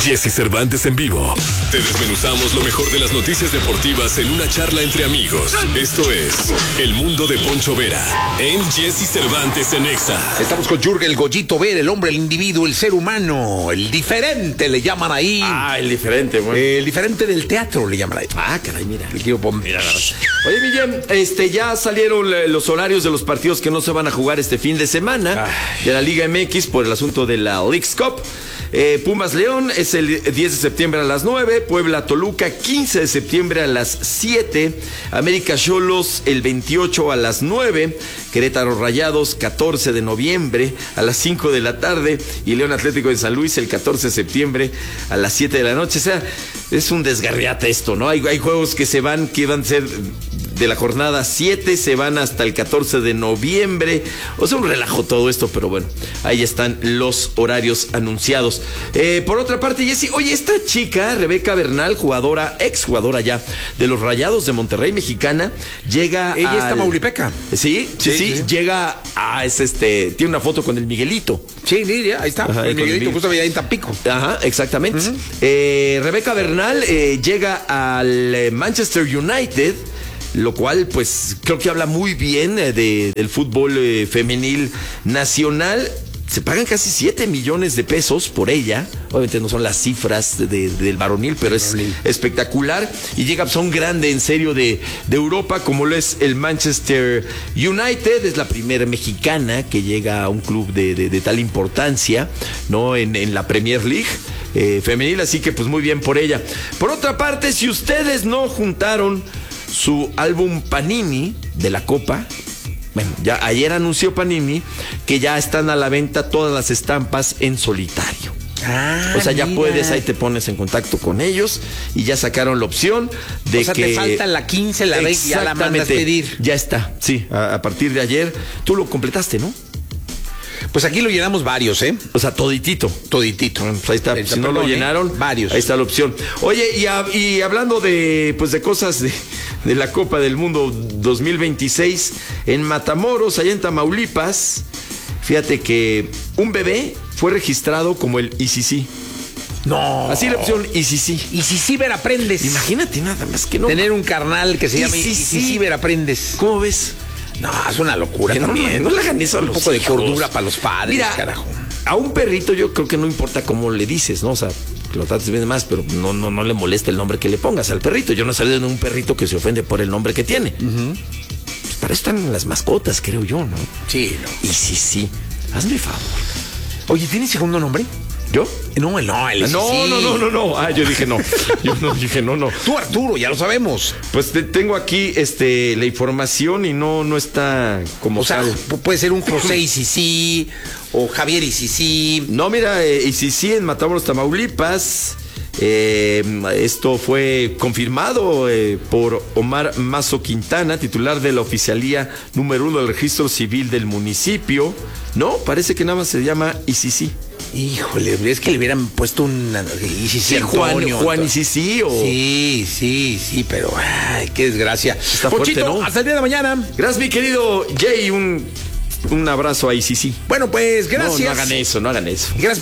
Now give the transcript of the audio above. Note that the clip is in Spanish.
Jesse Cervantes en vivo. Te desmenuzamos lo mejor de las noticias deportivas en una charla entre amigos. Esto es El Mundo de Poncho Vera en Jesse Cervantes en Exa. Estamos con Jürgen el Goyito Vera, el hombre, el individuo, el ser humano, el diferente le llaman ahí. Ah, el diferente, bueno. El diferente del teatro le llaman ahí. Ah, caray, mira. El tío Pom. Mira, oye, Miguel, ya salieron los horarios de los partidos que no se van a jugar este fin de semana de la Liga MX por el asunto de la Leagues Cup. Pumas León es el 10 de septiembre a las 9, Puebla Toluca 15 de septiembre a las 7, América Xolos el 28 a las 9, Querétaro Rayados 14 de noviembre a las 5 de la tarde y León Atlético de San Luis el 14 de septiembre a las 7 de la noche. O sea, es un desgarriate esto, ¿no? Hay juegos que van a ser de la jornada 7, se van hasta el 14 de noviembre. O sea, un relajo todo esto, pero bueno, ahí están los horarios anunciados. Por otra parte, Jessy, oye, esta chica, Rebeca Bernal, exjugadora ya de los Rayados de Monterrey, mexicana, llega Ella es tamaulipeca. Sí, llega a tiene una foto con el Miguelito. Sí, ahí está. Ajá, el Miguelito justo allá en Tampico. Ajá, exactamente. Rebeca Bernal llega al Manchester United, lo cual pues creo que habla muy bien del fútbol femenil nacional. Se pagan casi 7 millones de pesos por ella. Obviamente no son las cifras del varonil, pero es espectacular. Y llega a un grande, en serio, de Europa, como lo es el Manchester United. Es la primera mexicana que llega a un club de tal importancia, ¿no? En la Premier League femenil. Así que pues muy bien por ella. Por otra parte, si ustedes no juntaron su álbum Panini de la Copa, bueno, ya ayer anunció Panini que ya están a la venta todas las estampas en solitario. O sea, ya puedes, ahí te pones en contacto con ellos y ya sacaron la opción de o sea, que te falta la 15, la 20 y ya la mandas pedir. Ya está, sí, a partir de ayer. Tú lo completaste, ¿no? Pues aquí lo llenamos varios, ¿eh? O sea, toditito. Bueno, pues ahí está. Si no lo llenaron, varios. Ahí está la opción. Oye, y hablando de cosas de la Copa del Mundo 2026, en Matamoros, allá en Tamaulipas, fíjate que un bebé fue registrado como el ICC. No. Así la opción ICC. ICC Veraprendes. Imagínate nada más que no. Tener un carnal que se llama ICC Veraprendes. ¿Cómo ves? No, es una locura también. No le hagan eso a los Un poco de hijos. cordura para los padres, Mira, carajo. A un perrito yo creo que no importa cómo le dices, ¿no? O sea, que lo trates bien más, pero no le molesta el nombre que le pongas al perrito. Yo no he salido de un perrito que se ofende por el nombre que tiene. Pues para eso están las mascotas, creo yo, ¿no? Sí, no. Y sí. Hazme favor. Oye, ¿tiene segundo nombre? ¿Yo? No, el ICC. No. Ah, yo dije no. No. Tú, Arturo, ya lo sabemos. Pues tengo aquí la información y no está como o sea, tal. Puede ser un José ICC o Javier ICC. No, mira, ICC en Matamoros, Tamaulipas. Esto fue confirmado por Omar Mazo Quintana, titular de la oficialía número 1 del registro civil del municipio. No, parece que nada más se llama ICC. Híjole, es que le hubieran puesto un ICC sí, Juan ICC o... Sí, pero ay, qué desgracia. Está fuerte, ¿no? Hasta el día de mañana. Gracias, mi querido Jay, un abrazo a ICC. Bueno, pues gracias. No hagan eso. Gracias.